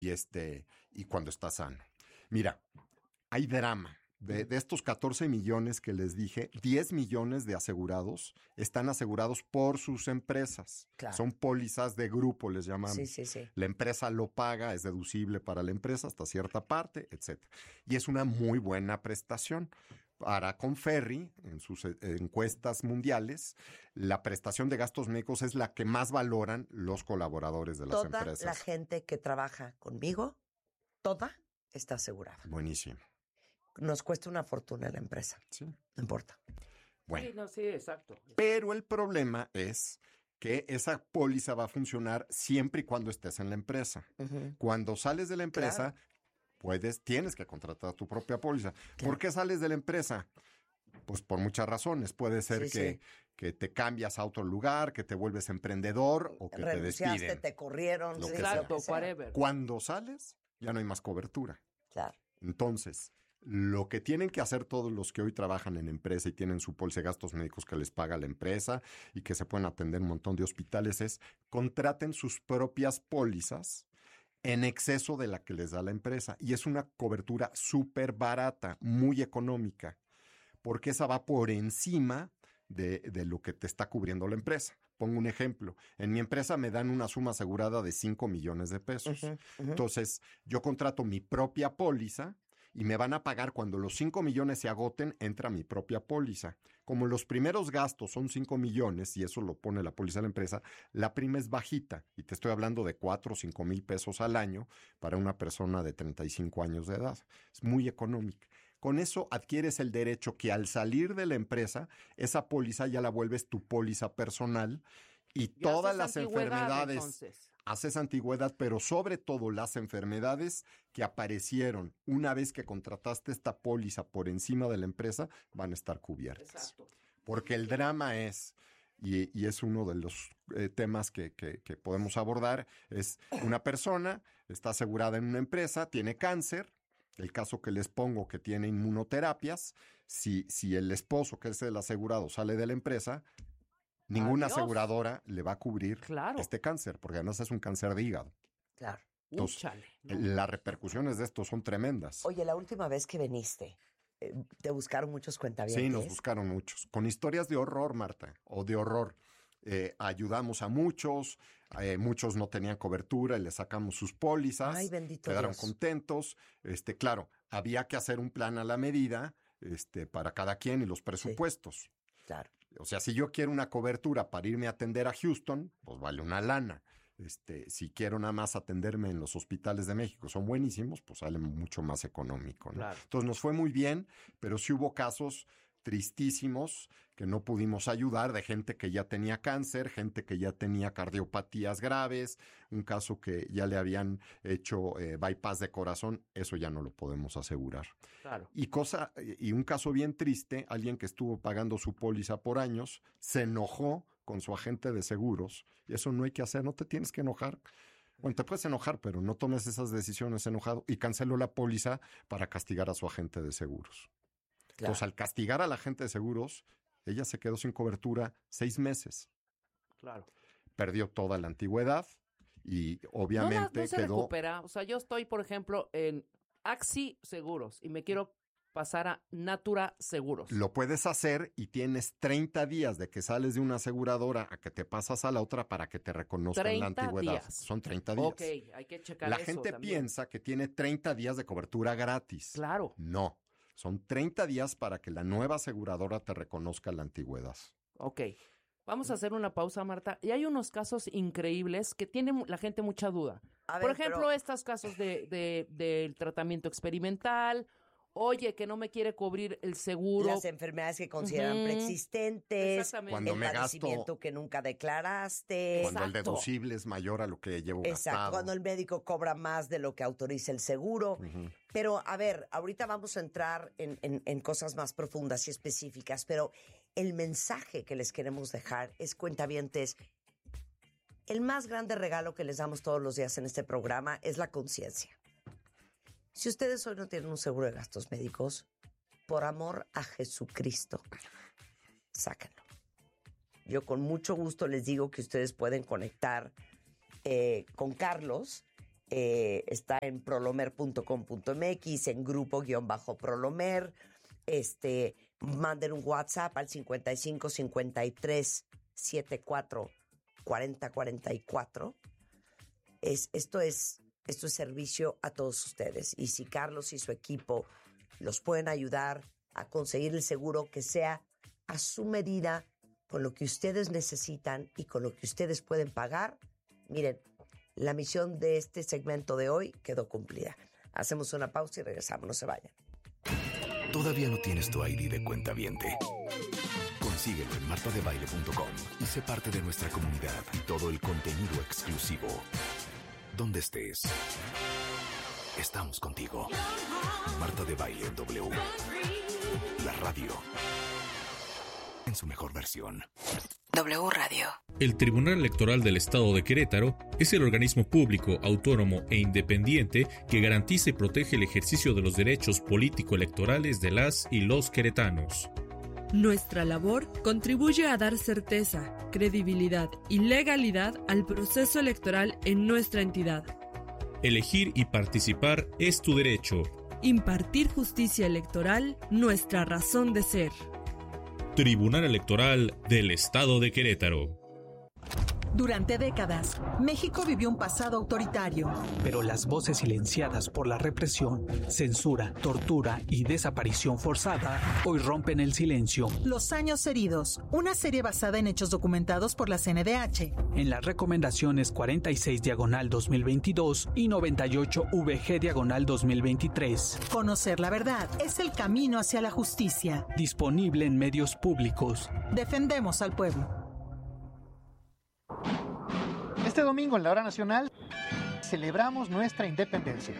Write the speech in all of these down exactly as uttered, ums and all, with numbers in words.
y, este, y cuando está sano. Mira, hay drama. De, de estos catorce millones que les dije, diez millones de asegurados están asegurados por sus empresas. Claro. Son pólizas de grupo, les llamamos. Sí, sí, sí. La empresa lo paga, es deducible para la empresa hasta cierta parte, etcétera. Y es una muy buena prestación. Para Conferri, en sus eh, encuestas mundiales, la prestación de gastos médicos es la que más valoran los colaboradores de las Toda empresas. Toda la gente que trabaja conmigo, toda está asegurada. Buenísimo. Nos cuesta una fortuna en la empresa. Sí. No importa. Bueno. Sí, no, sí, exacto. Pero el problema es que esa póliza va a funcionar siempre y cuando estés en la empresa. Uh-huh. Cuando sales de la empresa, claro. puedes, tienes que contratar tu propia póliza. Claro. ¿Por qué sales de la empresa? Pues por muchas razones. Puede ser sí, que, sí. que te cambias a otro lugar, que te vuelves emprendedor o que renunciaste, te despiden. te corrieron. Lo sí, que Exacto, sea. whatever. Cuando sales, ya no hay más cobertura. Claro. Entonces, lo que tienen que hacer todos los que hoy trabajan en empresa y tienen su póliza de gastos médicos que les paga la empresa y que se pueden atender un montón de hospitales es contraten sus propias pólizas en exceso de la que les da la empresa. Y es una cobertura súper barata, muy económica, porque esa va por encima de, de lo que te está cubriendo la empresa. Pongo un ejemplo. En mi empresa me dan una suma asegurada de cinco millones de pesos. Uh-huh, uh-huh. Entonces, yo contrato mi propia póliza y me van a pagar cuando los cinco millones se agoten, entra mi propia póliza. Como los primeros gastos son cinco millones, y eso lo pone la póliza de la empresa, la prima es bajita, y te estoy hablando de cuatro o cinco mil pesos al año para una persona de treinta y cinco años de edad. Es muy económica. Con eso adquieres el derecho que al salir de la empresa, esa póliza ya la vuelves tu póliza personal y Y todas haces las antigüedad, enfermedades, entonces. haces antigüedad, pero sobre todo las enfermedades que aparecieron una vez que contrataste esta póliza por encima de la empresa van a estar cubiertas. Exacto. Porque el drama es, y, y es uno de los eh, temas que, que, que podemos abordar, es una persona está asegurada en una empresa, tiene cáncer. El caso que les pongo que tiene inmunoterapias, si, si el esposo, que es el asegurado, sale de la empresa, ninguna Adiós. aseguradora le va a cubrir Claro. este cáncer, porque además es un cáncer de hígado. Claro. Entonces, Úchale, ¿no? las repercusiones de esto son tremendas. Oye, la última vez que viniste, eh, ¿te buscaron muchos cuentavientes? Sí, nos buscaron muchos. Con historias de horror, Marta, o de horror. Eh, ayudamos a muchos, eh, muchos no tenían cobertura y les sacamos sus pólizas. Ay, bendito Quedaron Dios. contentos. Este, claro, había que hacer un plan a la medida, este, para cada quien y los presupuestos. Claro. O sea, si yo quiero una cobertura para irme a atender a Houston, pues vale una lana. Este, si quiero nada más atenderme en los hospitales de México, son buenísimos, pues sale mucho más económico, ¿no? Claro. Entonces nos fue muy bien, pero sí hubo casos tristísimos que no pudimos ayudar, de gente que ya tenía cáncer, gente que ya tenía cardiopatías graves, un caso que ya le habían hecho eh, bypass de corazón, eso ya no lo podemos asegurar. Claro. Y cosa, y un caso bien triste, alguien que estuvo pagando su póliza por años, se enojó con su agente de seguros, y eso no hay que hacer, no te tienes que enojar. Bueno, te puedes enojar, pero no tomes esas decisiones enojado, y canceló la póliza para castigar a su agente de seguros. Claro. Entonces, al castigar a la agente de seguros, ella se quedó sin cobertura seis meses. Claro. Perdió toda la antigüedad y obviamente no, la, no se quedó... recupera. O sea, yo estoy, por ejemplo, en Axi Seguros y me quiero pasar a Natura Seguros. Lo puedes hacer y tienes treinta días de que sales de una aseguradora a que te pasas a la otra para que te reconozcan la antigüedad. días. Son treinta días. Ok, hay que checar La eso gente también. piensa que tiene treinta días de cobertura gratis. Claro. No. Son treinta días para que la nueva aseguradora te reconozca la antigüedad. Ok. Vamos a hacer una pausa, Marta. Y hay unos casos increíbles que tiene la gente mucha duda. A ver, Por ejemplo, pero- estos casos de, de, del tratamiento experimental. Oye, que no me quiere cubrir el seguro. Las enfermedades que consideran Ujú. preexistentes, Exactamente. Cuando el me gasto- padecimiento que nunca declaraste. Cuando el Exacto. deducible es mayor a lo que llevo Exacto, gastado. cuando el médico cobra más de lo que autoriza el seguro. Ujú. Pero, a ver, ahorita vamos a entrar en, en, en cosas más profundas y específicas, pero el mensaje que les queremos dejar es, cuentavientes, el más grande regalo que les damos todos los días en este programa es la conciencia. Si ustedes hoy no tienen un seguro de gastos médicos, por amor a Jesucristo, sáquenlo. Yo con mucho gusto les digo que ustedes pueden conectar eh, con Carlos eh, está en prolomer punto com punto m x, en grupo-prolomer. Este, manden un WhatsApp al cincuenta y cinco cincuenta y tres setenta y cuatro cuarenta cuarenta y cuatro. Es, esto es esto es servicio a todos ustedes. Y si Carlos y su equipo los pueden ayudar a conseguir el seguro que sea a su medida, con lo que ustedes necesitan y con lo que ustedes pueden pagar, miren, la misión de este segmento de hoy quedó cumplida. Hacemos una pausa y regresamos, no se vayan. ¿Todavía no tienes tu I D de cuentaviente? Consíguelo en marta de baile punto com y sé parte de nuestra comunidad y todo el contenido exclusivo. Donde estés, estamos contigo. Marta de Baile en W. La radio en su mejor versión. W Radio. El Tribunal Electoral del Estado de Querétaro es el organismo público, autónomo e independiente que garantiza y protege el ejercicio de los derechos político-electorales de las y los queretanos. Nuestra labor contribuye a dar certeza, credibilidad y legalidad al proceso electoral en nuestra entidad. Elegir y participar es tu derecho. Impartir justicia electoral, nuestra razón de ser. Tribunal Electoral del Estado de Querétaro. Durante décadas, México vivió un pasado autoritario. Pero las voces silenciadas por la represión, censura, tortura y desaparición forzada hoy rompen el silencio. Los años heridos, una serie basada en hechos documentados por la C N D H. En las recomendaciones cuarenta y seis diagonal dos mil veintidós y noventa y ocho V G diagonal dos mil veintitrés. Conocer la verdad es el camino hacia la justicia. Disponible en medios públicos. Defendemos al pueblo. Este domingo en la Hora Nacional celebramos nuestra independencia.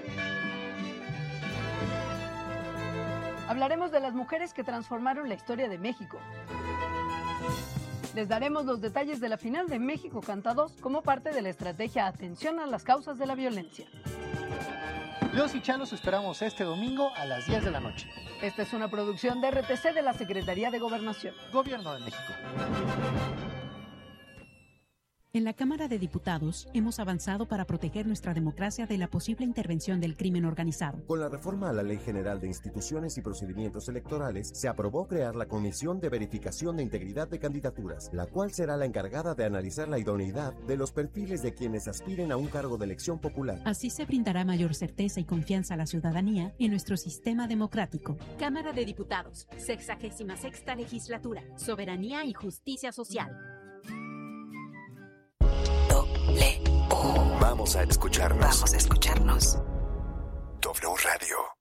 Hablaremos de las mujeres que transformaron la historia de México. Les daremos los detalles de la final de México Canta dos como parte de la estrategia Atención a las causas de la violencia. Los y Chalos esperamos este domingo a las diez de la noche. Esta es una producción de R T C de la Secretaría de Gobernación. Gobierno de México. En la Cámara de Diputados hemos avanzado para proteger nuestra democracia de la posible intervención del crimen organizado. Con la reforma a la Ley General de Instituciones y Procedimientos Electorales, se aprobó crear la Comisión de Verificación de Integridad de Candidaturas, la cual será la encargada de analizar la idoneidad de los perfiles de quienes aspiren a un cargo de elección popular. Así se brindará mayor certeza y confianza a la ciudadanía en nuestro sistema democrático. Cámara de Diputados, sexagésima sexta legislatura, soberanía y justicia social. Vamos a escucharnos. Vamos a escucharnos. W Radio.